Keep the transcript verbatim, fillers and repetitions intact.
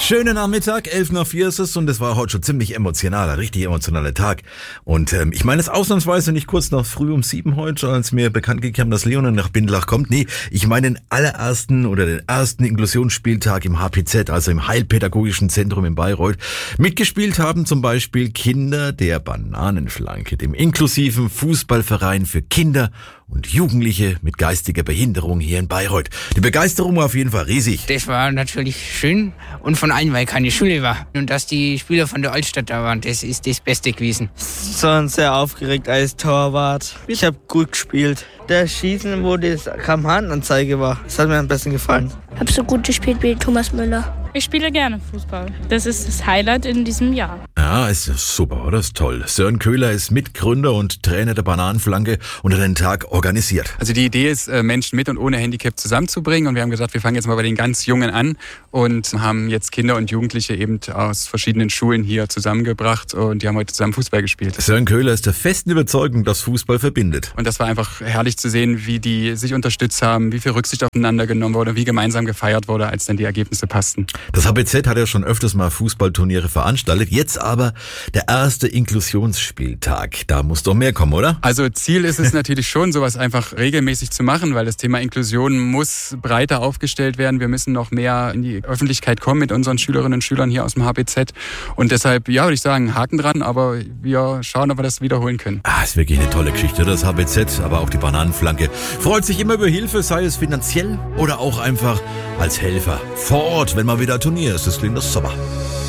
Schönen Nachmittag, elf nach vier ist es und es war heute schon ziemlich emotional, ein richtig emotionaler Tag. Und ähm, ich meine es ausnahmsweise nicht kurz nach früh um sieben heute, als mir bekannt gegeben, dass Leonen nach Bindelach kommt. Nee, ich meine den allerersten oder den ersten Inklusionsspieltag im H P Z, also im Heilpädagogischen Zentrum in Bayreuth. Mitgespielt haben zum Beispiel Kinder der Bananenflanke, dem inklusiven Fußballverein für Kinder und Jugendliche mit geistiger Behinderung hier in Bayreuth. Die Begeisterung war auf jeden Fall riesig. Das war natürlich schön und von allem, weil keine Schule war. Und dass die Spieler von der Altstadt da waren, das ist das Beste gewesen. Ich war sehr aufgeregt als Torwart. Ich habe gut gespielt. Der Schießen, wo das Kampfhandanzeige war, das hat mir am besten gefallen. Ich habe so gut gespielt wie Thomas Müller. Ich spiele gerne Fußball. Das ist das Highlight in diesem Jahr. Ja, ist super, oder? Ist toll. Sören Köhler ist Mitgründer und Trainer der Bananenflanke und hat den Tag organisiert. Also die Idee ist, Menschen mit und ohne Handicap zusammenzubringen. Und wir haben gesagt, wir fangen jetzt mal bei den ganz Jungen an und haben jetzt Kinder und Jugendliche eben aus verschiedenen Schulen hier zusammengebracht und die haben heute zusammen Fußball gespielt. Sören Köhler ist der festen Überzeugung, dass Fußball verbindet. Und das war einfach herrlich zu sehen, wie die sich unterstützt haben, wie viel Rücksicht aufeinander genommen wurde, wie gemeinsam gefeiert wurde, als dann die Ergebnisse passten. Das H B Z hat ja schon öfters mal Fußballturniere veranstaltet, jetzt aber der erste Inklusionsspieltag. Da muss doch mehr kommen, oder? Also Ziel ist es natürlich schon, sowas einfach regelmäßig zu machen, weil das Thema Inklusion muss breiter aufgestellt werden. Wir müssen noch mehr in die Öffentlichkeit kommen mit unseren Schülerinnen und Schülern hier aus dem H B Z. Und deshalb, ja, würde ich sagen, Haken dran, aber wir schauen, ob wir das wiederholen können. Ah, ist wirklich eine tolle Geschichte, das H B Z, aber auch die Bananenflanke. Freut sich immer über Hilfe, sei es finanziell oder auch einfach als Helfer vor Ort, wenn mal wieder Turnier ist. Das klingt doch super.